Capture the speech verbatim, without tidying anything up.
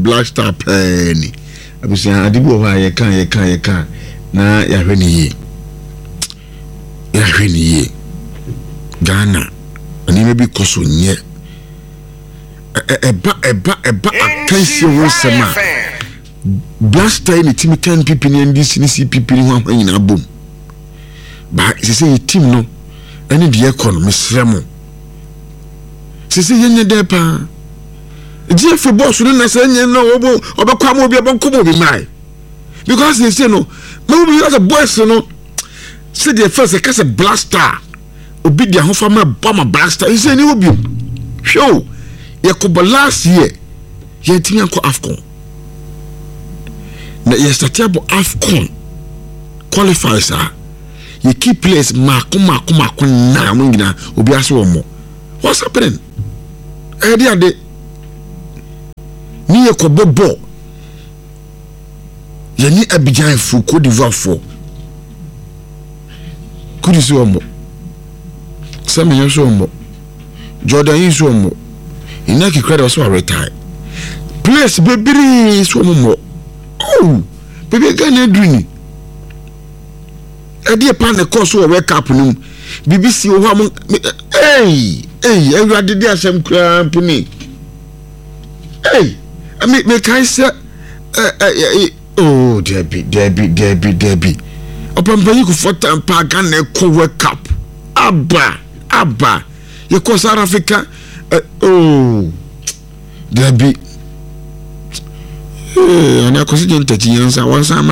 Black Star penny abusia adibo ho aye kan ye kan ye kan na ya hwani ye ya hwani ye Ghana ani me bi koso nye eba eba eba akansi wo sema Black Star ni team ten people ni ndc ni C P P ni ho anyina bom ba se se team no any the economy sremo se se yenye de pa je fe boss no na se yenye no obo obekwa mo bi obonko mo bi mai because they say no mo bi as a boss no say the first case a Black Star obi dia ho fama bomb Black Star you say ni obi show yakobo last year ye tinya ko AFCON na ye statiabo AFCON qualifiers are you keep place mako mako mako na mo ngina obi aso mo what's happening eh dia de ni yakobo bo ye ni Abidjan fu Côte d'Ivoire fo kudi so mo Sami yo so mo Jordan yi so mo inaki credit so retire place bebiri so mo oh bebe Ghana dream e dey pan the course we wake up no B B C o ha mo hey hey everybody dey asem cramp ni hey I me me kai say eh oh Debbie Debbie Debbie Debbie opampanyi ku fota mpa Ghana ko wake up aba aba ye ko South Africa oh Debbie eh ana ko si jenta tinyansa wansa